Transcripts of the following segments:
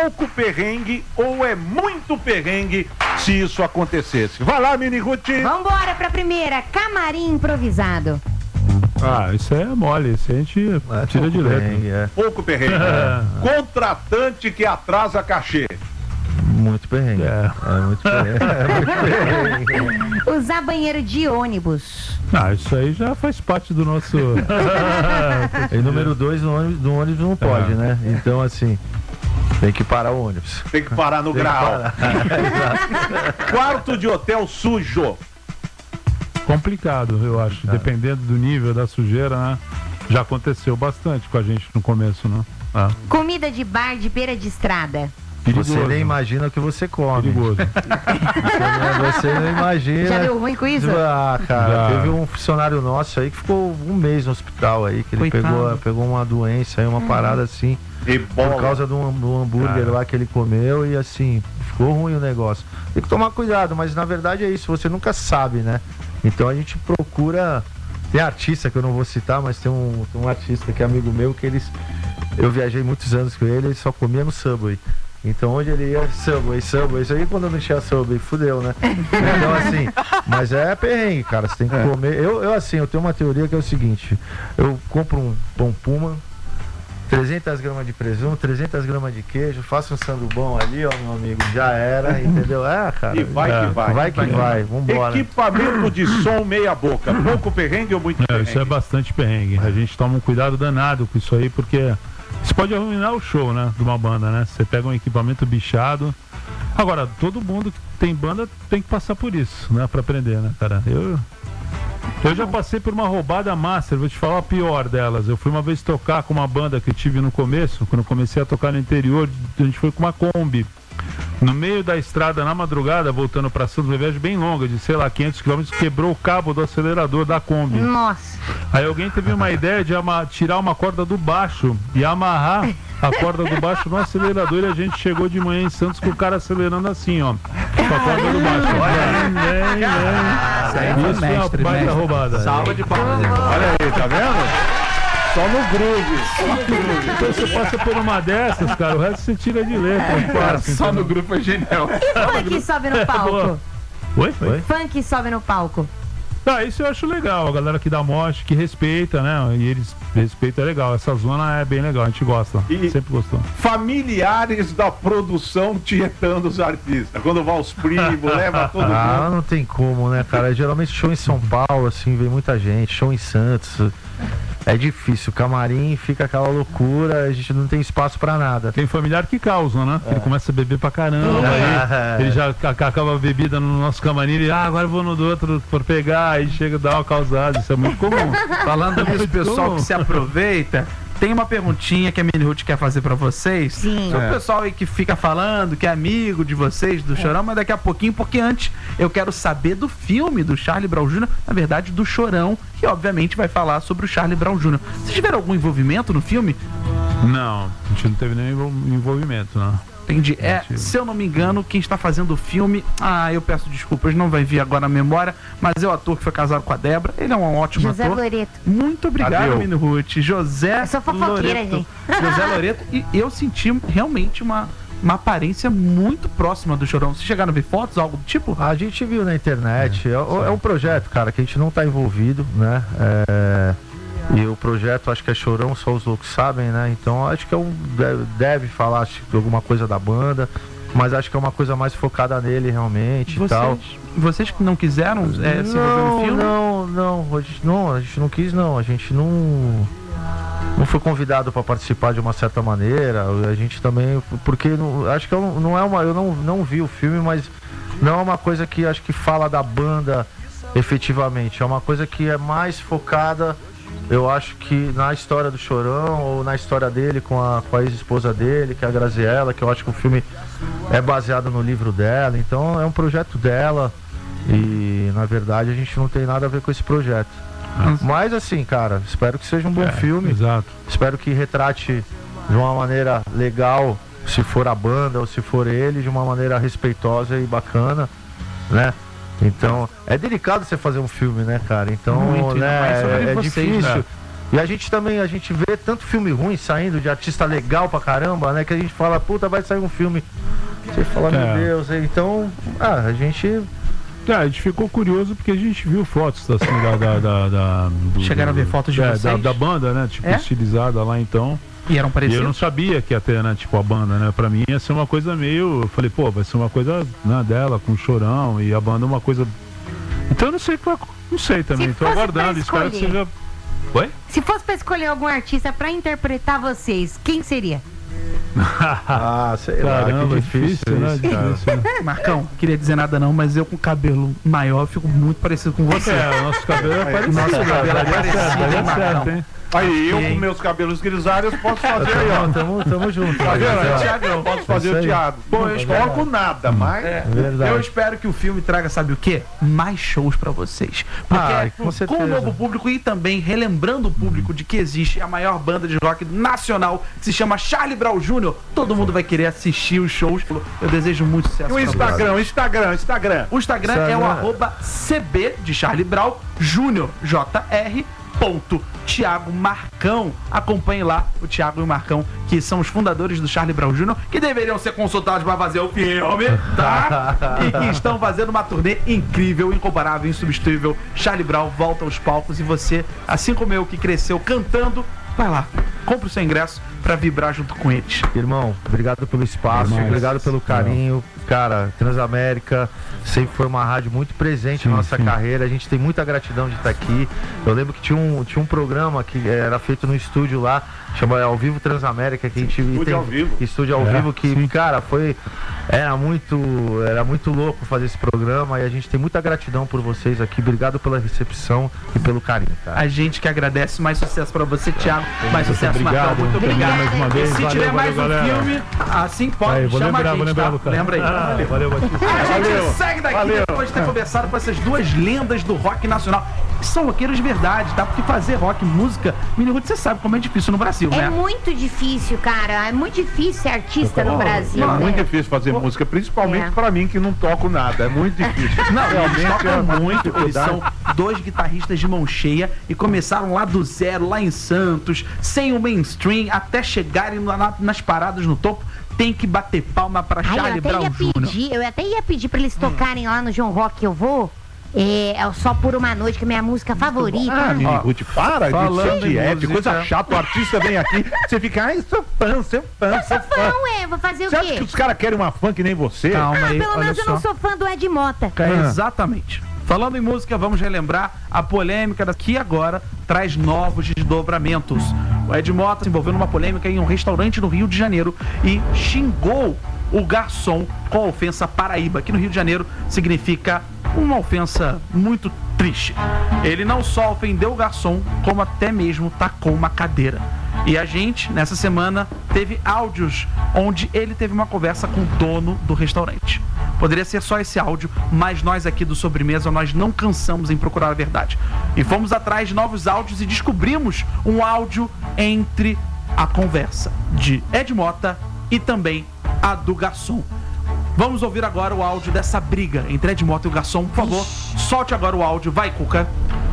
pouco perrengue ou é muito perrengue se isso acontecesse? Vai lá, Mini Ruth. Vambora pra primeira, camarim improvisado. Ah, isso é mole, isso a gente tira de letra. Pouco perrengue. Contratante que atrasa cachê. Muito perrengue. Muito perrengue. Usar banheiro de ônibus. Ah, isso aí já faz parte do nosso... E número 2, no ônibus não pode, né? Então, assim, tem que parar o ônibus. Tem que parar no grau. Quarto de hotel sujo. Complicado, eu acho. Dependendo do nível da sujeira, né? Já aconteceu bastante com a gente no começo, né? Comida de bar de beira de estrada. Perigoso. Você nem imagina o que você come. Perigoso. Você não imagina. Já deu ruim com isso? Cara, teve um funcionário nosso aí que ficou um mês no hospital aí, que ele pegou uma doença aí, uma parada assim, por causa do hambúrguer lá que ele comeu e assim, ficou ruim o negócio. Tem que tomar cuidado, mas na verdade é isso, você nunca sabe, né? Então a gente procura. Tem artista que eu não vou citar, mas tem um artista que é amigo meu que eu viajei muitos anos com ele só comia no Subway. Então onde ele ia, Subway, isso aí quando não tinha Subway, fudeu, né? Então assim, mas é perrengue, cara, você tem que comer. Eu tenho uma teoria que é o seguinte, eu compro um pão Puma, 300 gramas de presunto, 300 gramas de queijo, faço um sandubão ali, ó, meu amigo, já era, entendeu? Cara. E vai que vai. Vai que vai, vambora. Equipamento de som meia boca, pouco perrengue ou muito perrengue? Isso é bastante perrengue. A gente toma um cuidado danado com isso aí, porque isso pode arruinar o show, né, de uma banda, né? Você pega um equipamento bichado. Agora, todo mundo que tem banda tem que passar por isso, né, pra aprender, né, cara? Eu já passei por uma roubada master, vou te falar a pior delas. Eu fui uma vez tocar com uma banda que eu tive no começo, quando eu comecei a tocar no interior, a gente foi com uma Kombi. No meio da estrada, na madrugada, voltando pra Santos, uma viagem bem longa, de sei lá, 500 km, quebrou o cabo do acelerador da Kombi. Nossa! Aí alguém teve uma ideia de tirar uma corda do baixo e amarrar a corda do baixo no acelerador, e a gente chegou de manhã em Santos com o cara acelerando assim, ó, com a corda do baixo. Isso é uma baita roubada. Salva de palmas. Olha aí, tá vendo? Só no groove. Então você passa por uma dessas, cara, o resto você tira de letra. Só no grupo é genial. E funk sobe no palco? Oi? Funk sobe no palco. Isso eu acho legal, a galera que dá morte, que respeita, né? E eles respeitam, é legal. Essa zona é bem legal, a gente gosta. Sempre gostou. Familiares da produção tietando os artistas. Quando vai os primos, leva todo mundo. Não tem como, né, cara? Geralmente show em São Paulo, assim, vem muita gente. Show em Santos. É difícil, o camarim fica aquela loucura, a gente não tem espaço pra nada. Tem familiar que causa, né? Ele começa a beber pra caramba, aí ele já acaba a bebida no nosso camarim, ele, agora eu vou no do outro por pegar, aí chega a dar uma causada, isso é muito comum. Falando nisso, pessoal que se aproveita, tem uma perguntinha que a Mini Ruth quer fazer pra vocês. Sim. Sobre o pessoal aí que fica falando, que é amigo de vocês, do Chorão, mas daqui a pouquinho, porque antes eu quero saber do filme do Charlie Brown Jr., na verdade do Chorão, que obviamente vai falar sobre o Charlie Brown Jr. Vocês tiveram algum envolvimento no filme? Não, a gente não teve nenhum envolvimento, não. Entendi. Se eu não me engano, quem está fazendo o filme, eu peço desculpas, não vai vir agora a memória, mas é o ator que foi casado com a Débora, ele é um ótimo José ator. Loreto. Muito obrigado, Mini Ruth. José Eu sou fofoqueira, Loreto. gente. José Loreto, e eu senti realmente uma aparência muito próxima do Chorão. Vocês chegaram a ver fotos, algo do tipo? A gente viu na internet, é um projeto, cara, que a gente não tá envolvido, né? E o projeto, acho que é Chorão, só os loucos sabem, né? Então acho que deve falar acho, de alguma coisa da banda, mas acho que é uma coisa mais focada nele realmente e tal. Vocês que não quiseram se envolver no filme? A gente não quis, não. A gente não foi convidado para participar de uma certa maneira. A gente também, porque acho que não é uma, eu não vi o filme, mas não é uma coisa que acho que fala da banda efetivamente. É uma coisa que é mais focada, eu acho que na história do Chorão, ou na história dele com a ex-esposa dele, que é a Graziella, que eu acho que o filme é baseado no livro dela, então é um projeto dela e na verdade a gente não tem nada a ver com esse projeto. Mas assim, cara, espero que seja um bom filme. Exato. Espero que retrate de uma maneira legal, se for a banda ou se for ele, de uma maneira respeitosa e bacana, né? Então, é delicado você fazer um filme, né, cara? Então, muito, né, é vocês, difícil. né? E a gente vê tanto filme ruim saindo, de artista legal pra caramba, né? Que a gente fala, puta, vai sair um filme. Você fala, meu Deus, então, a gente ficou curioso porque a gente viu fotos assim Chegaram a ver fotos de vocês? Da banda, né? Tipo, estilizada lá então. E eram parecidos? E eu não sabia que ia ter, né? Tipo, a banda, né? Pra mim ia ser uma coisa meio. Eu falei, pô, vai ser uma coisa, né, dela, com o Chorão e a banda uma coisa. Então eu não sei qual. Não sei também, tô aguardando, espero que seja. Oi? Se fosse pra escolher algum artista pra interpretar vocês, quem seria? Sei lá, que difícil, né? Marcão, queria dizer nada não, mas eu com cabelo maior fico muito parecido com você. O nosso cabelo é parecido. Nosso cabelo é parecido, hein? Aí eu com meus cabelos grisalhos posso fazer aí, ó. Tamo junto. Tá vendo? Thiagão, posso fazer o Thiago. Pô, eu escolho nada, mas... Eu espero que o filme traga, sabe o quê? Mais shows pra vocês. Porque com o novo público e também relembrando o público de que existe a maior banda de rock nacional, que se chama Charlie Brown Jr., todo mundo vai querer assistir os shows. Eu desejo muito sucesso. E o Instagram? O Instagram é o @CB de Charlie Brown Jr. JR. Thiago Marcão. Acompanhe lá o Thiago e o Marcão, que são os fundadores do Charlie Brown Jr., que deveriam ser consultados para fazer o filme, tá? E que estão fazendo uma turnê incrível, incomparável, insubstituível. Charlie Brown volta aos palcos e você, assim como eu, que cresceu cantando, vai lá, compra o seu ingresso pra vibrar junto com eles. Irmão, obrigado pelo espaço, obrigado pelo carinho. Cara, Transamérica sempre foi uma rádio muito presente na nossa carreira. A gente tem muita gratidão de estar aqui. Eu lembro que tinha um programa que era feito no estúdio lá, chama Ao Vivo Transamérica, que a gente estúdio ao vivo, que, cara, era muito louco fazer esse programa, e a gente tem muita gratidão por vocês aqui. Obrigado pela recepção e pelo carinho, cara. A gente que agradece. Mais sucesso pra você, Thiago. Mais sucesso, Marcão. Muito obrigado. Mais uma vez. E se tiver mais um filme, assim pode chamar a gente, tá? Lembra aí. Valeu, Batista. A gente segue daqui depois de ter conversado com essas duas lendas do rock nacional. São roqueiros de verdade, tá? Porque fazer rock, música, Mini Ruth, você sabe como é difícil no Brasil, né? É muito difícil, cara. É muito difícil ser artista no Brasil. É muito difícil fazer música, principalmente pra mim que não toco nada. É muito difícil. Não, realmente tocam muito. Eles são dois guitarristas de mão cheia e começaram lá do zero, lá em Santos, sem o mainstream, até chegarem nas paradas no topo. Tem que bater palma pra Charlie Brown Jr. Eu até ia pedir pra eles tocarem lá no João Rock que eu vou. É Só por uma Noite, que é minha música favorita. Mini Ruth, para de coisa chata. O artista vem aqui, você fica, sou fã. Vou fazer o quê? Você acha que os caras querem uma fã que nem você? Calma aí, pelo menos eu não sou fã do Ed Mota. Exatamente. Falando em música, vamos relembrar a polêmica que agora traz novos desdobramentos. O Ed Mota se envolveu numa polêmica em um restaurante no Rio de Janeiro e xingou o garçom com a ofensa Paraíba, que no Rio de Janeiro significa uma ofensa muito triste. Ele não só ofendeu o garçom, como até mesmo tacou uma cadeira. E a gente, nessa semana, teve áudios onde ele teve uma conversa com o dono do restaurante. Poderia ser só esse áudio, mas nós aqui do Sobremesa, nós não cansamos em procurar a verdade. E fomos atrás de novos áudios e descobrimos um áudio entre a conversa de Ed Mota e também a do garçom. Vamos ouvir agora o áudio dessa briga entre Ed Mota e o garçom. Por favor, solte agora o áudio. Vai, Cuca.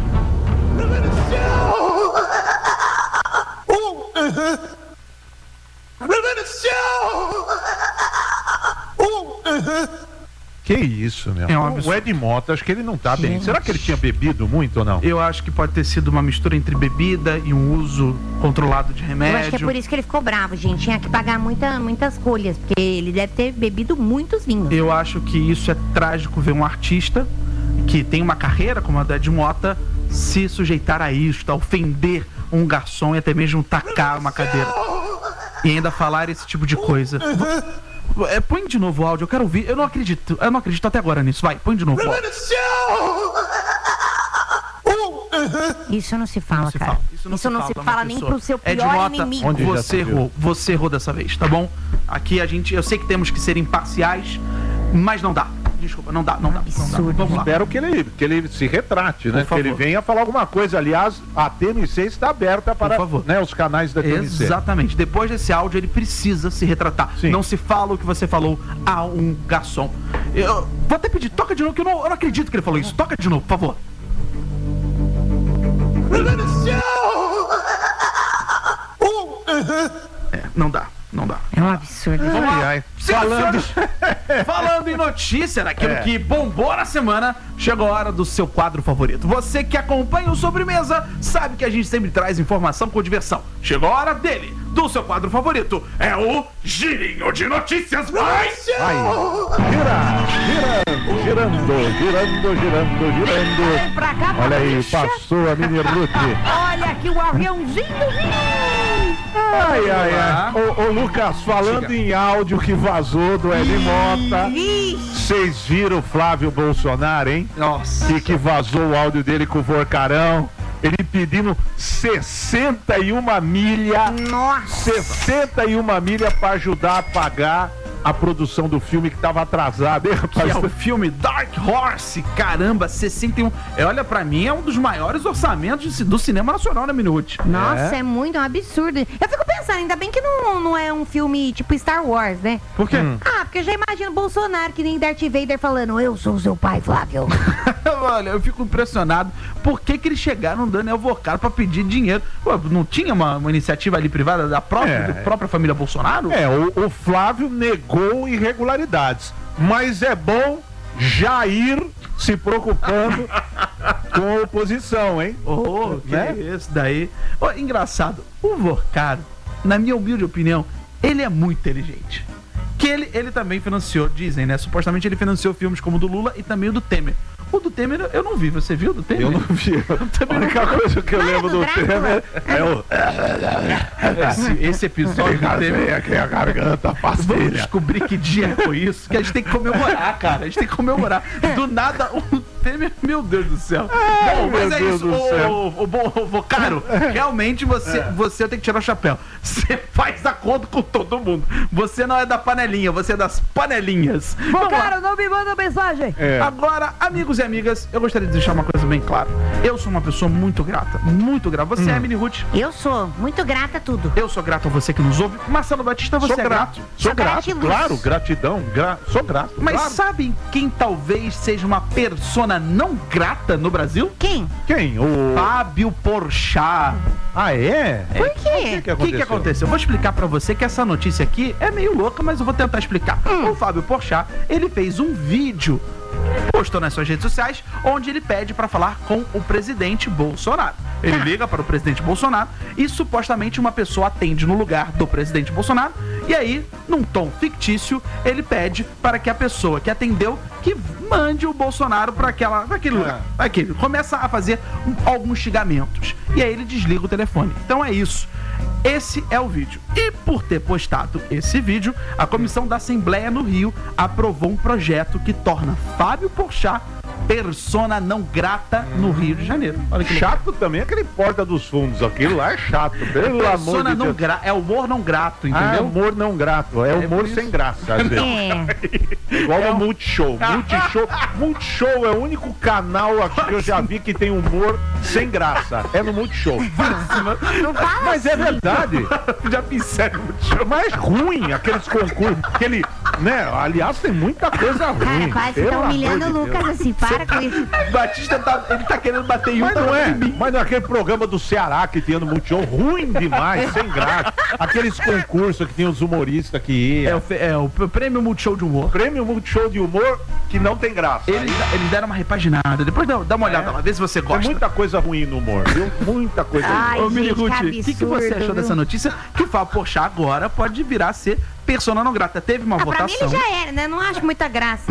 Que isso, meu? O Ed Mota, acho que ele não tá bem. Será que ele tinha bebido muito ou não? Eu acho que pode ter sido uma mistura entre bebida e um uso controlado de remédio. Eu acho que é por isso que ele ficou bravo, gente. Tinha que pagar muitas folhas, porque ele deve ter bebido muitos vinhos. Eu acho que isso é trágico, ver um artista que tem uma carreira como a da Ed Mota se sujeitar a isso, a ofender um garçom e até mesmo tacar uma cadeira. E ainda falar esse tipo de coisa. Põe de novo o áudio, eu quero ouvir. Eu não acredito até agora nisso. Vai, põe de novo o áudio. Isso não se fala, cara. Isso não se fala nem pro seu pior inimigo. Você errou dessa vez, tá bom? Aqui eu sei que temos que ser imparciais, mas não dá. Desculpa, não dá. Vamos lá. Espero que ele se retrate, né? Que ele venha falar alguma coisa. Aliás, a TMC está aberta para, né, os canais da TMC. Exatamente. Depois desse áudio, ele precisa se retratar. Sim. Não se fala o que você falou a um garçom. Eu vou até pedir, toca de novo, que eu não acredito que ele falou isso. Toca de novo, por favor. Não dá. É um absurdo. Falando em notícia daquilo que bombou na semana, chegou a hora do seu quadro favorito. Você que acompanha o Sobremesa sabe que a gente sempre traz informação com diversão. Chegou a hora dele, do seu quadro favorito. É o Girinho de Notícias. Girando. Vem pra cá, Olha aí, passou a Mini Ruth. Olha aqui o aviãozinho. Ai. Ô Lucas, falando em áudio que vazou do Ed Mota, vocês viram o Flávio Bolsonaro, hein? Nossa. Que vazou o áudio dele com o Vorcarão. Ele pedindo 61 milha. Nossa. 61 milha pra ajudar a pagar a produção do filme que tava atrasado, hein, rapaz? Que é o filme Dark Horse. Caramba, 61. Olha, pra mim é um dos maiores orçamentos do cinema nacional, né, Minuti? Nossa, é muito um absurdo. Eu fico pensando, ainda bem que não é um filme tipo Star Wars, né? Por quê? Porque eu já imagino Bolsonaro, que nem Darth Vader, falando: eu sou seu pai, Flávio. Olha, eu fico impressionado. Por que eles chegaram no Daniel Vorcaro pra pedir dinheiro? Pô, não tinha uma iniciativa ali privada da própria família Bolsonaro? O Flávio negou irregularidades, mas é bom Jair se preocupando com a oposição, hein? Isso daí. Engraçado, o Vorcaro, na minha humilde opinião, ele é muito inteligente. Que ele também financiou, dizem, né? Supostamente ele financiou filmes como o do Lula e também o do Temer. O do Temer eu não vi, você viu o do Temer? Eu não vi. A única coisa que eu lembro do Temer é o... Esse episódio do Temer... aqui a garganta pastilha. Vamos descobrir que dia foi isso, que a gente tem que comemorar, cara. A gente tem que comemorar. Do nada, o Temer... Meu Deus do céu. Bom, mas é isso, o Vocaro. Realmente, você tem que tirar o chapéu. Você faz acordo com todo mundo. Você não é da panelinha, você é das panelinhas. Vocaro, não me manda mensagem. Agora, amigos e amigas, eu gostaria de deixar uma coisa bem clara. Eu sou uma pessoa muito grata, muito grata. Você é, Mini Ruth? Eu sou muito grata a tudo. Eu sou grato a você que nos ouve. Marcelo Batista, você é grato? Sou grato, claro, gratidão, sou grato. Mas claro. Sabem quem talvez seja uma persona não grata no Brasil? Quem? O Fábio Porchat. Ah, é? Por quê? O que aconteceu? Eu vou explicar pra você que essa notícia aqui é meio louca, mas eu vou tentar explicar. O Fábio Porchat, ele fez um vídeo, postou nas suas redes sociais, onde ele pede pra falar com o presidente Bolsonaro. Ele liga para o presidente Bolsonaro e supostamente uma pessoa atende no lugar do presidente Bolsonaro. E aí, num tom fictício, ele pede para que a pessoa que atendeu que mande o Bolsonaro para aquele lugar. Ele começa a fazer alguns xingamentos. E aí ele desliga o telefone. Então é isso. Esse é o vídeo. E por ter postado esse vídeo, a Comissão da Assembleia no Rio aprovou um projeto que torna Fábio Porchat persona não grata no Rio de Janeiro. Olha que chato também aquele Porta dos Fundos. Aquilo lá é chato. Pelo amor de Deus. É humor não grato, entendeu? É humor não grato. É humor sem graça. Igual no Multishow. Multishow é o único canal aqui que eu já vi que tem humor sem graça. É no Multishow. Mas é verdade. Já pensei no Multishow. Mas ruim, aqueles concursos. Né? Aliás, tem muita coisa ruim. Cara, quase tá humilhando o Lucas assim. Para com isso. Batista tá querendo bater em um. Mas não é. Mas naquele programa do Ceará que tinha no Multishow, ruim demais, sem graça. Aqueles concursos que tinha os humoristas que iam. É o prêmio Multishow de humor. Prêmio Multishow de humor que não tem graça. Eles deram uma repaginada. Depois dá uma olhada lá, vê se você gosta. Tem muita coisa ruim no humor, viu? Muita coisa ruim. Ô, Mini Ruth, o que você achou dessa notícia? Que o Fábio Porchat agora pode virar a ser persona não grata. Teve uma votação. Pra mim ele já era, né? Não acho muita graça.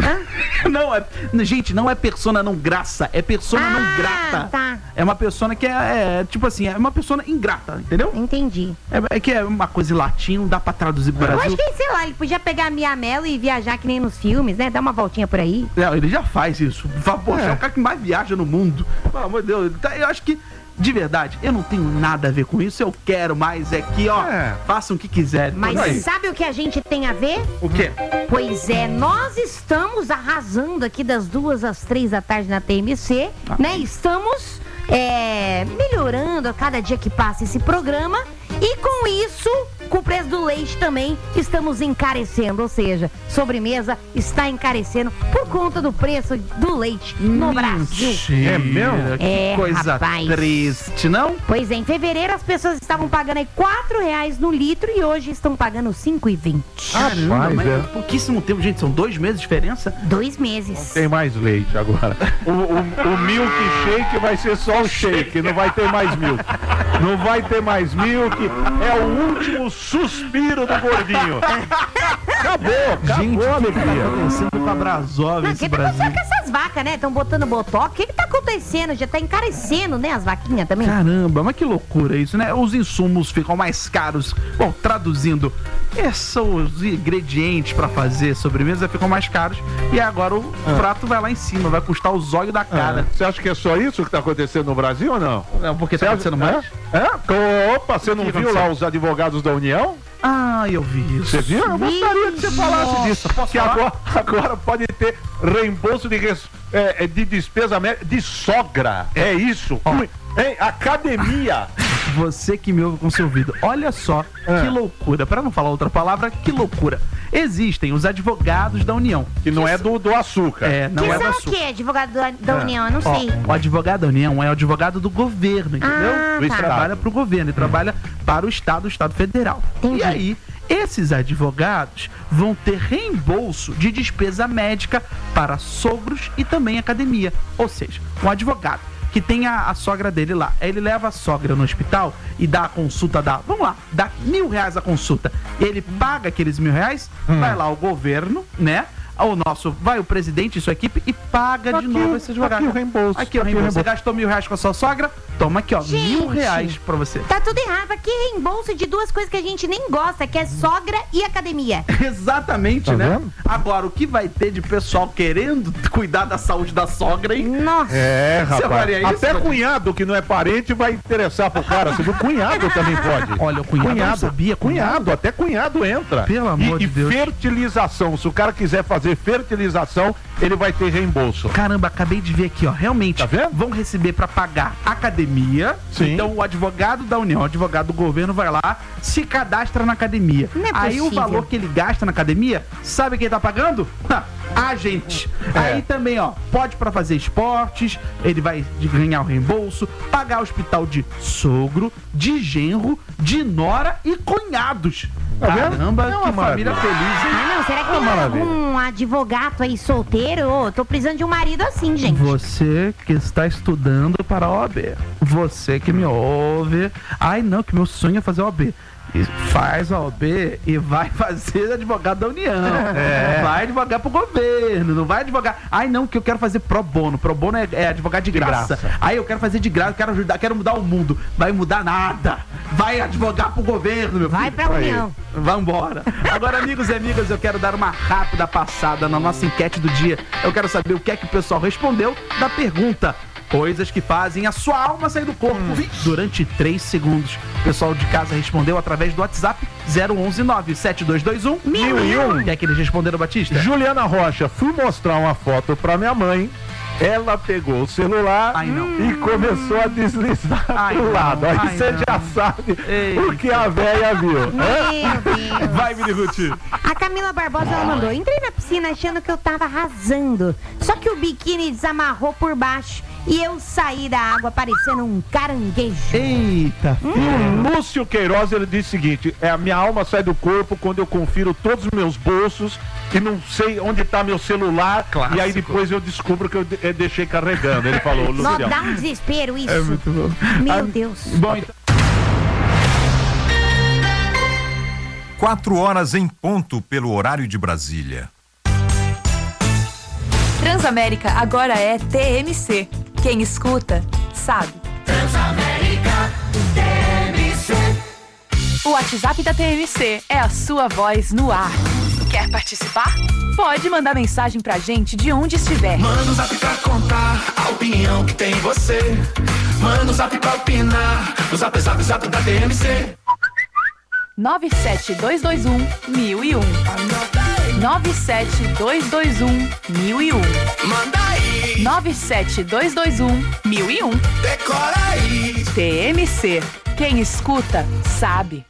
Gente, não é persona não graça, é persona não grata. Tá. É uma persona que tipo assim, é uma persona ingrata, entendeu? Entendi. É que é uma coisa em latim, não dá pra traduzir pro Brasil. Eu acho que, sei lá, ele podia pegar a Mia Mello e viajar que nem nos filmes, né? Dar uma voltinha por aí. Ele já faz isso. É o cara que mais viaja no mundo. Pelo amor de Deus. Eu acho que, de verdade, eu não tenho nada a ver com isso. Eu quero mais que, façam o que quiserem. Mas sabe o que a gente tem a ver? O quê? Pois é, nós estamos arrasando aqui das 2 às 3 da tarde na TMC, né? Estamos melhorando a cada dia que passa esse programa. E com isso, com o preço do leite também estamos encarecendo, ou seja, sobremesa está encarecendo por conta do preço do leite no Brasil. É mesmo? Que coisa triste, não? Pois é, em fevereiro as pessoas estavam pagando aí R$4 no litro e hoje estão pagando R$5,20. Caramba, mas pouquíssimo tempo, gente, são 2 meses de diferença? 2 meses. Tem mais leite agora. O milkshake vai ser só o shake, não vai ter mais milk. Não vai ter mais milk, é o último suspiro do gordinho. Acabou, gente, a alegria. O que tá acontecendo com a Brasov Não, esse o que tá Brasil? acontecendo com essas vacas, né? Estão botando botox. O que tá acontecendo? Já tá encarecendo, né? As vaquinhas também. Caramba, mas que loucura isso, né? Os insumos ficam mais caros. Bom, traduzindo, são os ingredientes pra fazer sobremesa ficam mais caros. E agora o prato vai lá em cima, vai custar o zóio da cara. Você acha que é só isso que tá acontecendo no Brasil ou não? Não, porque tá acontecendo mais? Opa, você não viu lá os advogados da União? Ah, eu vi isso. Você viu? Eu gostaria que você falasse disso. Posso que falar? agora pode ter reembolso de despesa médica de sogra. É isso. Academia. Você que me ouve com seu ouvido, olha só que loucura. Pra não falar outra palavra, que loucura. Existem os advogados da União. Que não é do açúcar. Não que é do são açúcar. o quê? Advogado da União? Eu não sei. O advogado da União é o advogado do governo, entendeu? Ele trabalha pro governo, ele trabalha para o Estado Federal. Entendi. E aí, esses advogados vão ter reembolso de despesa médica para sogros e também academia. Ou seja, um advogado que tem a sogra dele lá, ele leva a sogra no hospital e dá a consulta, dá R$1.000 a consulta. Ele paga aqueles R$1.000, vai lá o governo, né? Vai o presidente e sua equipe e paga de novo esse advogado. Aqui o reembolso. Aqui o reembolso. Você gastou R$1.000 com a sua sogra? Toma aqui, ó, R$1.000 pra você. Tá tudo errado. Aqui é reembolso de 2 coisas que a gente nem gosta, que é sogra e academia. Exatamente, tá né? Vendo? Agora, o que vai ter de pessoal querendo cuidar da saúde da sogra, hein? Nossa. Rapaz. Isso, até cunhado que não é parente vai interessar pro cara. O cunhado também pode. Olha, o cunhado não sabia. Cunhado, até cunhado entra. Pelo amor de Deus. E fertilização. Se o cara quiser fazer fertilização, ele vai ter reembolso. Caramba, acabei de ver aqui, ó. Realmente, tá vendo? Vão receber pra pagar academia. Sim. Então o advogado da União, o advogado do governo vai lá, se cadastra na academia. Não é aí possível. o valor que ele gasta na academia, sabe quem tá pagando? A gente. Aí também, ó, pode pra fazer esportes, ele vai ganhar o reembolso, pagar hospital de sogro, de genro, de nora e cunhados. Caramba, que família feliz, hein? Não, será que tem algum advogado aí solteiro? Ô, tô precisando de um marido assim, gente. Você que está estudando para a OAB. Você que me ouve. Ai, não, que meu sonho é fazer OAB. Faz a OAB e vai fazer advogado da União. Vai advogar pro governo, não vai advogar. Ai, não, que eu quero fazer pro bono. Pro bono é advogar de graça. Aí eu quero fazer de graça, quero ajudar, quero mudar o mundo. Vai mudar nada. Vai advogar pro governo, meu filho. Vai pra União. Vambora. Agora, amigos e amigas, eu quero dar uma rápida passada na nossa enquete do dia. Eu quero saber o que é que o pessoal respondeu da pergunta: coisas que fazem a sua alma sair do corpo durante 3 segundos. O pessoal de casa respondeu através do WhatsApp 011-97221-1001. Quer que eles responderam, Batista? Juliana Rocha, fui mostrar uma foto pra minha mãe. Ela pegou o celular e começou a deslizar pro lado. Aí você já sabe o que a véia viu. Meu Deus. Vai, Mini Ruth. A Camila Barbosa ela mandou: entrei na piscina achando que eu tava arrasando. Só que o biquíni desamarrou por baixo e eu saí da água parecendo um caranguejo. Eita. E o Lúcio Queiroz, ele disse o seguinte: a minha alma sai do corpo quando eu confiro todos os meus bolsos e não sei onde tá meu celular. Clássico. E aí depois eu descubro que eu deixei carregando. Ele falou, Só Luciano. dá um desespero isso. É muito bom. Meu Deus. Bom, então. 4 horas em ponto pelo horário de Brasília. Transamérica agora é TMC. Quem escuta, sabe. Transamérica TMC. O WhatsApp da TMC é a sua voz no ar. Quer participar? Pode mandar mensagem pra gente de onde estiver. Manda um zap pra contar a opinião que tem você. Manda um zap pra opinar. O zap da TMC. 97221-1001. 97221-1001. Manda aí. 97221-1001. Decora aí. TMC. Quem escuta, sabe.